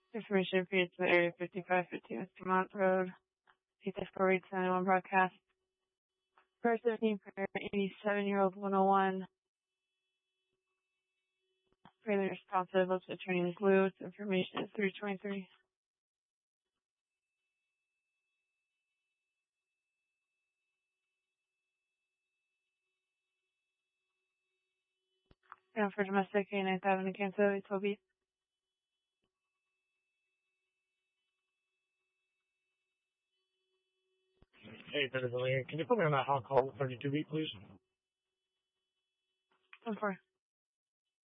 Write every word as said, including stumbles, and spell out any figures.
Information feeds to the Area fifty-five fifty West Vermont Road. P four eight seven one broadcast. First thirteen for eighty-seven-year-old one oh one. Fairly responsive. Let's attorney glue. Its information is three twenty-three. Now for domestic, A ninth Avenue, Kansas, Toby. Hey, Better Can you put me on that hot call thirty-two beat, please? one four.